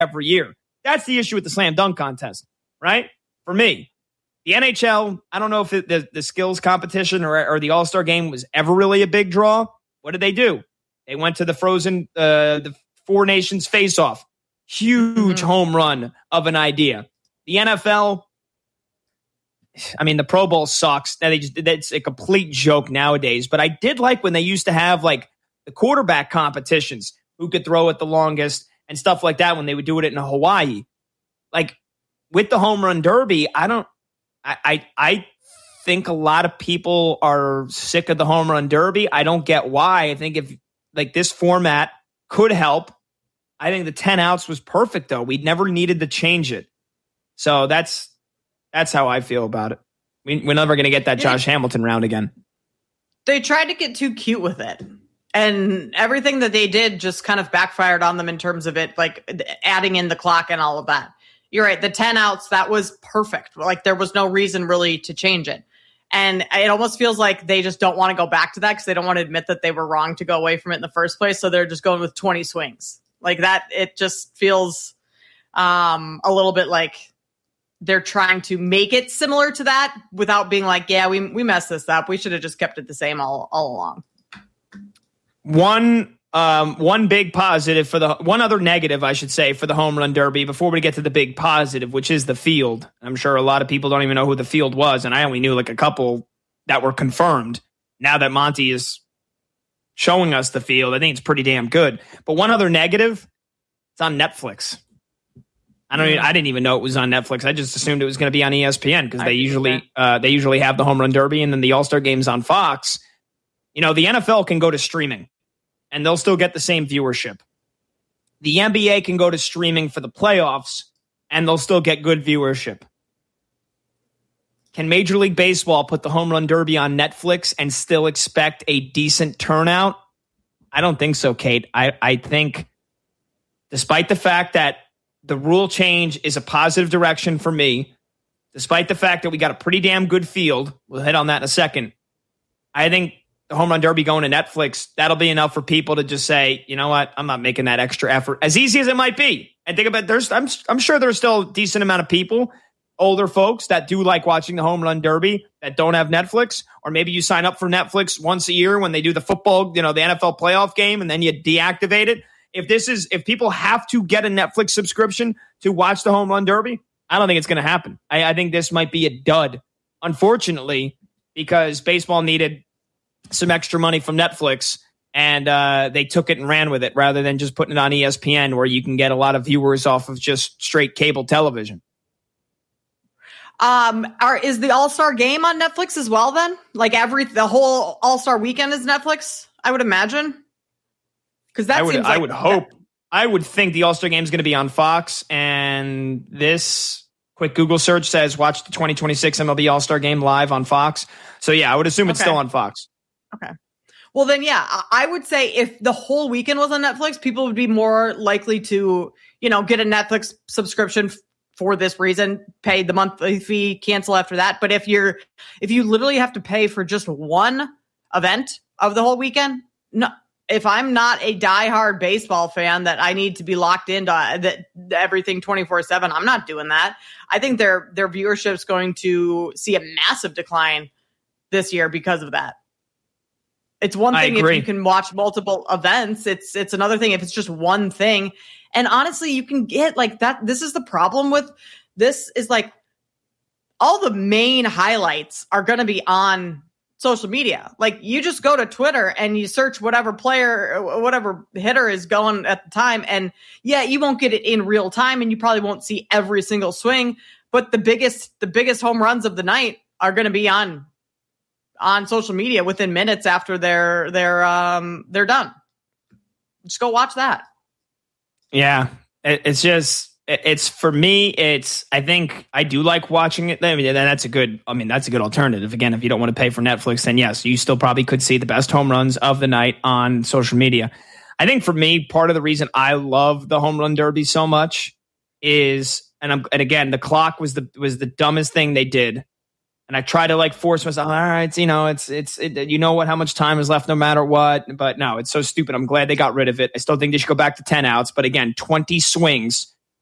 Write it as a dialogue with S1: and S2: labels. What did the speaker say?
S1: every year. That's the issue with the slam dunk contest, right? For me, the NHL, I don't know if the skills competition or the All-Star game was ever really a big draw. What did they do? They went to the Four Nations face-off. Huge home run of an idea. The NFL, I mean, the Pro Bowl sucks. That's a complete joke nowadays. But I did like when they used to have like the quarterback competitions, who could throw it the longest and stuff like that when they would do it in Hawaii. Like with the home run derby, I think a lot of people are sick of the home run derby. I don't get why. I think if like this format could help. I think the 10 outs was perfect though. We never needed to change it. So that's how I feel about it. We're never going to get that Josh Hamilton round again.
S2: They tried to get too cute with it. And everything that they did just kind of backfired on them in terms of it, like adding in the clock and all of that. You're right. The 10 outs, that was perfect. Like there was no reason really to change it. And it almost feels like they just don't want to go back to that because they don't want to admit that they were wrong to go away from it in the first place. So they're just going with 20 swings. Like that, it just feels a little bit like they're trying to make it similar to that without being like, yeah, we messed this up. We should have just kept it the same all along.
S1: One big positive one other negative, I should say, for the home run derby before we get to the big positive, which is the field. I'm sure a lot of people don't even know who the field was. And I only knew like a couple that were confirmed. Now that Monty is showing us the field, I think it's pretty damn good. But one other negative, it's on Netflix. I didn't even know it was on Netflix. I just assumed it was going to be on ESPN because they usually have the home run derby and then the All-Star game's on Fox. You know, the NFL can go to streaming and they'll still get the same viewership. The NBA can go to streaming for the playoffs and they'll still get good viewership. Can Major League Baseball put the home run derby on Netflix and still expect a decent turnout? I don't think so, Kate. I think despite the fact that the rule change is a positive direction for me, despite the fact that we got a pretty damn good field, we'll hit on that in a second, I think the home run derby going to Netflix, that'll be enough for people to just say, you know what, I'm not making that extra effort, as easy as it might be. And think about I'm sure there's still a decent amount of people, older folks, that do like watching the home run derby that don't have Netflix, or maybe you sign up for Netflix once a year when they do the football, the NFL playoff game, and then you deactivate it. If people have to get a Netflix subscription to watch the home run derby, I don't think it's going to happen. I think this might be a dud, unfortunately, because baseball needed some extra money from Netflix, and they took it and ran with it rather than just putting it on ESPN, where you can get a lot of viewers off of just straight cable television.
S2: Is the All-Star game on Netflix as well then? Like the whole All-Star weekend is Netflix, I would imagine? Because that seems like
S1: I would hope. I would think the All-Star game is going to be on Fox, and this quick Google search says watch the 2026 MLB All-Star game live on Fox. So yeah, I would assume it's still on Fox.
S2: Okay. Well then, yeah, I would say if the whole weekend was on Netflix, people would be more likely to, get a Netflix subscription for this reason, pay the monthly fee, cancel after that. But if you literally have to pay for just one event of the whole weekend, no. If I'm not a diehard baseball fan that I need to be locked into everything 24/7, I'm not doing that. I think their viewership is going to see a massive decline this year because of that. It's one thing if you can watch multiple events. It's another thing if it's just one thing. And honestly, you can get like that. This is the problem with this is like all the main highlights are going to be on social media. Like you just go to Twitter and you search whatever player, whatever hitter is going at the time. And yeah, you won't get it in real time and you probably won't see every single swing, but the biggest home runs of the night are going to be on social media within minutes after they're done. Just go watch that.
S1: Yeah. It's for me, I think I do like watching it. I mean, that's a good alternative. Again, if you don't want to pay for Netflix, then yes, you still probably could see the best home runs of the night on social media. I think for me, part of the reason I love the home run derby so much is, and again, the clock was the dumbest thing they did. And I try to force myself, all right, how much time is left no matter what. But no, it's so stupid. I'm glad they got rid of it. I still think they should go back to 10 outs. But again, 20 swings